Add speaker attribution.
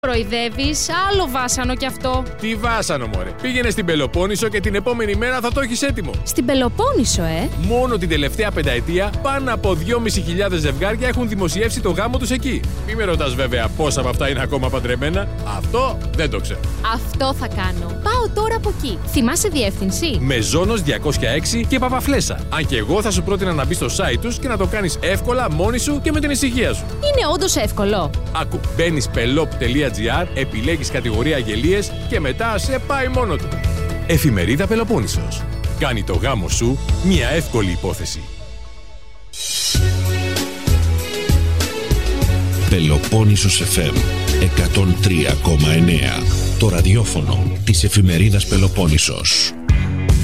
Speaker 1: Προειδεύεις, άλλο βάσανο κι αυτό.
Speaker 2: Τι βάσανο, μωρέ. Πήγαινε στην Πελοπόννησο και την επόμενη μέρα θα το έχεις έτοιμο.
Speaker 1: Στην Πελοπόννησο,
Speaker 2: Μόνο την τελευταία πενταετία πάνω από 2.500 ζευγάρια έχουν δημοσιεύσει το γάμο τους εκεί. Μη με ρωτάς βέβαια πόσα από αυτά είναι ακόμα παντρεμένα. Αυτό δεν το ξέρω.
Speaker 1: Αυτό θα κάνω. Πάω τώρα από εκεί. Θυμάσαι διεύθυνση?
Speaker 2: Μεζόνος 206 και Παπαφλέσσα. Αν και εγώ θα σου πρότεινα να μπεις στο site τους και να το κάνεις εύκολα μόνη σου και με την ησυχία σου.
Speaker 1: Είναι όντως εύκολο.
Speaker 2: Άκου, μπαίνεις pelop.gr, επιλέγεις κατηγορία αγγελίες και μετά σε πάει μόνο του. Εφημερίδα Πελοπόννησος. Κάνει το γάμο σου μια εύκολη υπόθεση.
Speaker 3: Πελοπόννησος FM 103,9. Το ραδιόφωνο της εφημερίδας Πελοπόννησος.